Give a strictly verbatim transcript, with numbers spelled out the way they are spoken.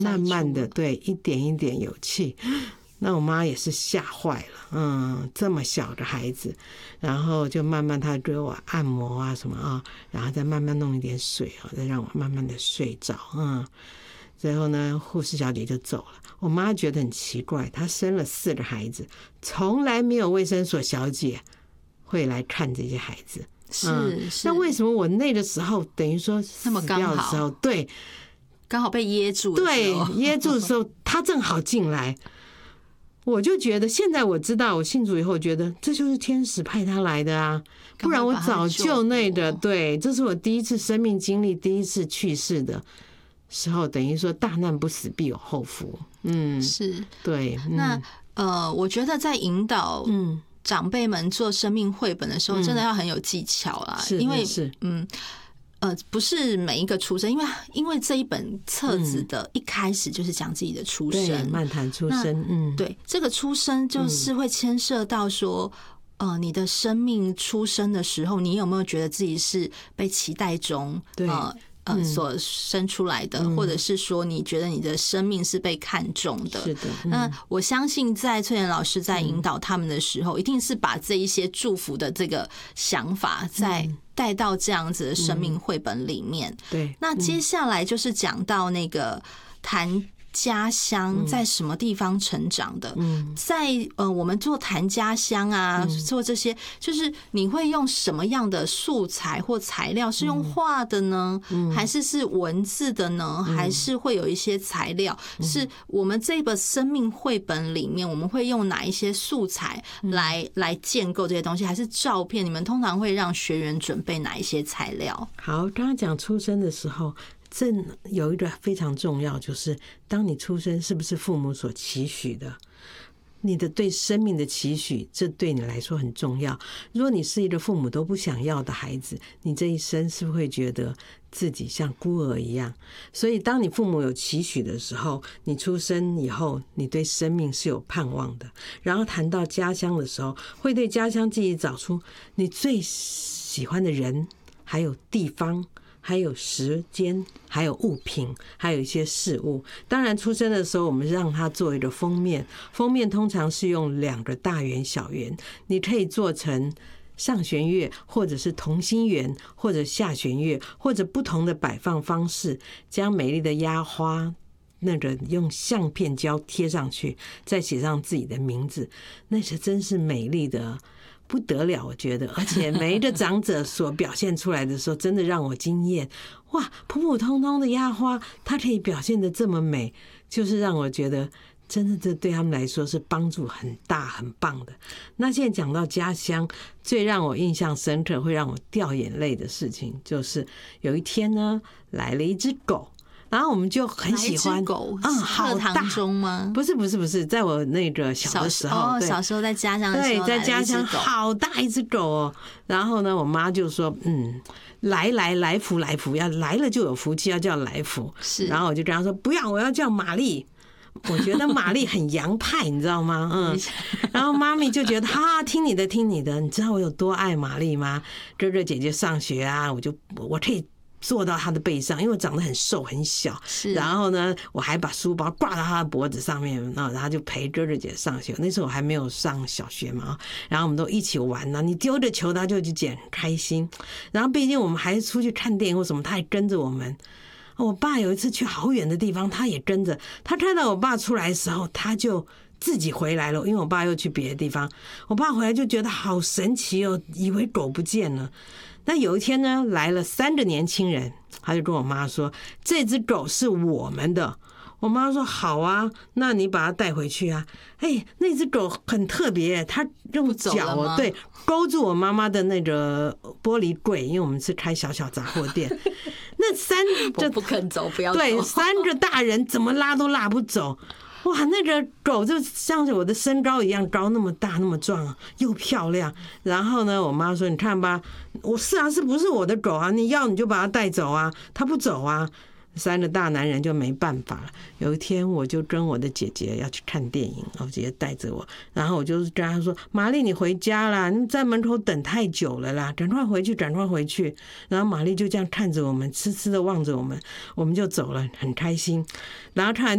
慢慢的，对，一点一点有气。那我妈也是吓坏了，嗯，这么小的孩子，然后就慢慢她给我按摩啊什么啊，然后再慢慢弄一点水啊，再让我慢慢的睡着，嗯，最后呢，护士小姐就走了。我妈觉得很奇怪，她生了四个孩子，从来没有卫生所小姐会来看这些孩子， 是、 嗯、 是。 那为什么我那个时候等于说死掉的时候，对， 刚好被噎住的时候， 对，噎住的时候，她正好进来。我就觉得现在我知道，我信主以后觉得这就是天使派他来的啊，不然我早就那个，对，这是我第一次生命经历，第一次去世的时候，等于说大难不死必有后福。嗯， 是， 对。嗯、 那呃，我觉得在引导嗯长辈们做生命绘本的时候，真的要很有技巧啦， 嗯、 因为是嗯。呃，不是每一个出生，因为因为这一本册子的一开始就是讲自己的出生， 对，漫谈出生，嗯， 对，这个出生就是会牵涉到说，呃，你的生命出生的时候，你有没有觉得自己是被期待中， 对， 呃呃所生出来的， 嗯、 或者是说你觉得你的生命是被看重的？ 是的。嗯、 那我相信在翠莲老师在引导他们的时候，嗯、一定是把这一些祝福的这个想法在。带到这样子的生命绘本里面， 嗯、对。 那接下来就是讲到那个谈家乡在什么地方成长的，嗯、在呃我们做谈家乡啊，嗯、做这些，就是你会用什么样的素材或材料？是用画的呢，嗯、还是是文字的呢？嗯、还是会有一些材料？嗯、是我们这个生命绘本里面，我们会用哪一些素材来、嗯、来建构这些东西？还是照片？你们通常会让学员准备哪一些材料？ 好，刚刚讲出生的时候。正有一个非常重要，就是当你出生是不是父母所期许的，你的对生命的期许，这对你来说很重要。如果你是一个父母都不想要的孩子，你这一生是不是会觉得自己像孤儿一样？所以当你父母有期许的时候，你出生以后，你对生命是有盼望的。然后谈到家乡的时候，会对家乡记忆找出你最喜欢的人，还有地方，还有时间，还有物品，还有一些事物。当然出生的时候我们让它做一个封面，封面通常是用两个大圆小圆，你可以做成上弦月，或者是同心圆，或者下弦月，或者不同的摆放方式，将美丽的压花那个用相片胶贴上去，再写上自己的名字，那是真是美丽的不得了，我觉得，而且每一个长者所表现出来的时候，真的让我惊艳。哇，普普通通的压花，它可以表现得这么美，就是让我觉得，真的这对他们来说是帮助很大、很棒的。那现在讲到家乡，最让我印象深刻、会让我掉眼泪的事情，就是有一天呢，来了一只狗。然后我们就很喜欢狗， 嗯，好大中吗？ 不是不是不是，在我那个小的时候， 哦，小时候在家乡的时候， 对，在家乡好大一只狗哦。然后呢，我妈就说，嗯，来来来福来福，要来了就有福气，要叫来福。 是， 然后我就跟她说，不要，我要叫玛丽。我觉得玛丽很洋派，你知道吗？嗯，然后妈咪就觉得哈，听你的，听你的。你知道我有多爱玛丽吗？哥哥姐姐上学啊，我就我可以坐到他的背上，因为我长得很瘦很小，然后呢，我还把书包挂到他的脖子上面，然后他就陪哥哥姐上学。那时候我还没有上小学嘛，然后我们都一起玩呢。你丢着球，他就去捡，很开心。然后毕竟我们还出去看电影或什么，他还跟着我们。我爸有一次去好远的地方，他也跟着。他看到我爸出来的时候，他就自己回来了，因为我爸又去别的地方。我爸回来就觉得好神奇哦，以为狗不见了。那有一天呢，来了三个年轻人，他就跟我妈说：“这只狗是我们的。”我妈说：“好啊，那你把它带回去啊。”哎，那只狗很特别，它用脚对勾住我妈妈的那个玻璃柜，因为我们是开小小杂货店。那三个不肯走，不要走。 对，三个大人怎么拉都拉不走。哇，那个狗就像是我的身高一样高，那么大那么壮，又漂亮。然后呢，我妈说：“你看吧，我是啊，是不是我的狗啊？你要你就把它带走啊，它不走啊。”三个大男人就没办法了。有一天，我就跟我的姐姐要去看电影，我姐姐带着我，然后我就跟她说：“玛丽，你回家啦，你在门口等太久了啦，赶快回去，赶快回去。”然后玛丽就这样看着我们，痴痴的望着我们，我们就走了，很开心。然后看完